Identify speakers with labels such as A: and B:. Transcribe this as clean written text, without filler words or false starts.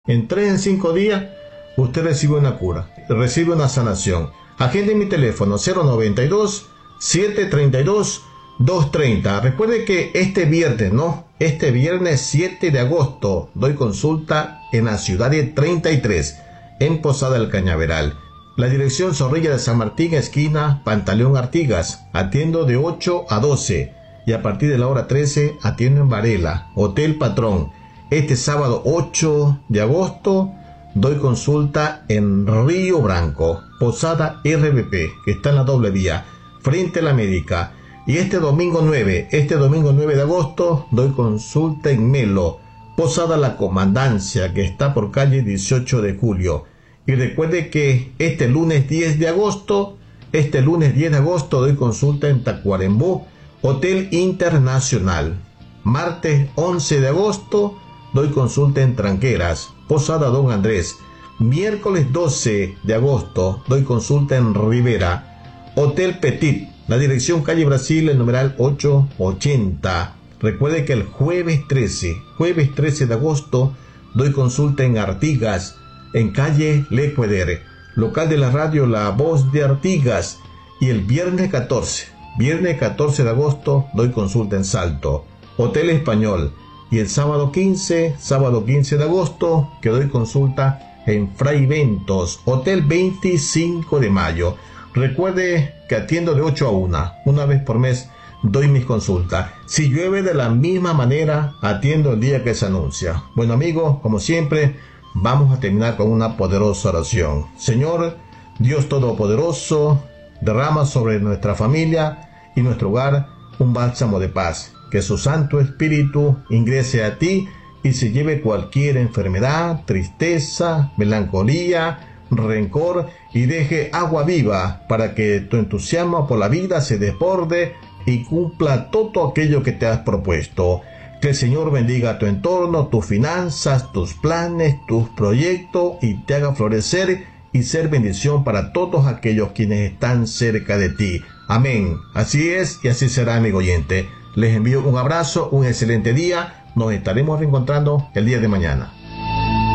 A: En 3 en 5 días, usted recibe una cura, recibe una sanación. Agende mi teléfono 092-732-230. Recuerde que este viernes 7 de agosto, doy consulta en la ciudad de 33, en Posada del Cañaveral. La dirección Zorrilla de San Martín, esquina Pantaleón Artigas. Atiendo de 8 a 12 y a partir de la hora 13 atiendo en Varela, Hotel Patrón. Este sábado 8 de agosto doy consulta en Río Branco, Posada RBP, que está en la doble vía, frente a la América. Y este domingo 9 de agosto, doy consulta en Melo, Posada La Comandancia, que está por calle 18 de julio. Y recuerde que este lunes 10 de agosto doy consulta en Tacuarembó, Hotel Internacional. Martes 11 de agosto, doy consulta en Tranqueras, Posada Don Andrés. Miércoles 12 de agosto, doy consulta en Rivera, Hotel Petit. La dirección calle Brasil, el numeral 880. Recuerde que el jueves 13 de agosto, doy consulta en Artigas, en calle Lecueder, local de la radio La Voz de Artigas. Y el viernes 14 de agosto, doy consulta en Salto, Hotel Español. Y el sábado 15 de agosto, que doy consulta en Fray Ventos, Hotel 25 de mayo. Recuerde que atiendo de 8 a 1, una vez por mes doy mis consultas. Si llueve, de la misma manera atiendo el día que se anuncia. Bueno amigos, como siempre, vamos a terminar con una poderosa oración. Señor, Dios Todopoderoso, derrama sobre nuestra familia y nuestro hogar un bálsamo de paz. Que su Santo Espíritu ingrese a ti y se lleve cualquier enfermedad, tristeza, melancolía, rencor, y deje agua viva para que tu entusiasmo por la vida se desborde y cumpla todo aquello que te has propuesto. Que el Señor bendiga tu entorno, tus finanzas, tus planes, tus proyectos, y te haga florecer y ser bendición para todos aquellos quienes están cerca de ti. Amén. Así es y así será, amigo oyente. Les envío un abrazo, un excelente día. Nos estaremos reencontrando el día de mañana.